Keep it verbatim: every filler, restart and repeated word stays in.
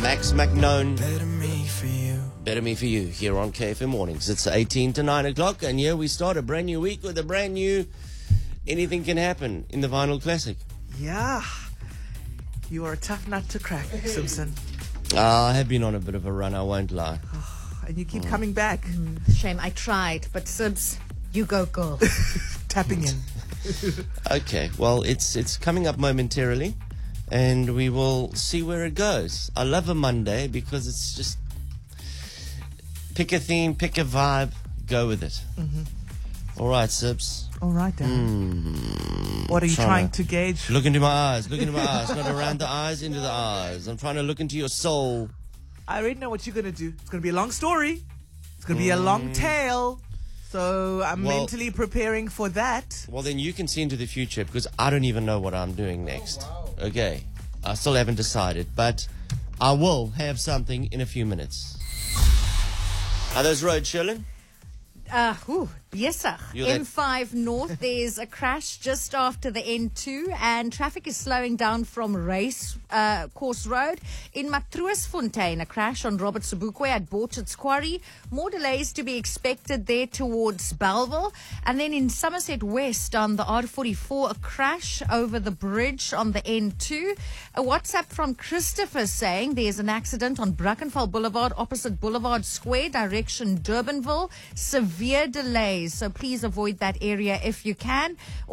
Max McKnone. Better me for you. Better Me For You here on K F M Mornings. It's eighteen to nine o'clock, and yeah, we start a brand new week with a brand new Anything Can Happen in the Vinyl Classic. Yeah. You are a tough nut to crack, Simpson. Uh, I have been on a bit of a run, I won't lie. And you keep coming back, Shame, I tried, but Sibs, you go, girl. tapping in. Okay, well, it's it's coming up momentarily, and we will see where it goes. I love a Monday because it's just pick a theme, pick a vibe, go with it. Mm-hmm. All right, Sibs. All right, Dan. Mm, What are you trying trying to- to gauge? Look into my eyes, look into my eyes, not around the eyes, into the eyes. I'm trying to look into your soul. I already know what you're going to do. It's going to be a long story. It's going to be a long tale. So I'm Well- mentally preparing for that. Well, then you can see into the future because I don't even know what I'm doing next. Okay, I still haven't decided, but I will have something in a few minutes. Are those roads, Sherlyn? Uh, ooh, yes, sir. You're that- M five North, there's a crash just after the N two, and traffic is slowing down from Race uh, Course Road. In Matroosfontein, a crash on Robert Sobukwe at Borchards Quarry. More delays to be expected there towards Belleville. And then in Somerset West on the R forty-four, a crash over the bridge on the N two. A WhatsApp from Christopher saying there's an accident on Brackenfell Boulevard opposite Boulevard Square, direction Durbanville. Severe delays, so please avoid that area if you can.